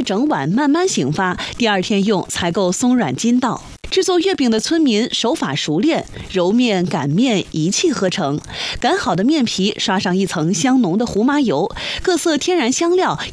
一整晚慢慢醒发，第二天用才够松软筋道。制作月饼的村民手法熟练，揉面、擀面一气呵成。擀好的面皮刷上一层香浓的胡麻油，各色天然香料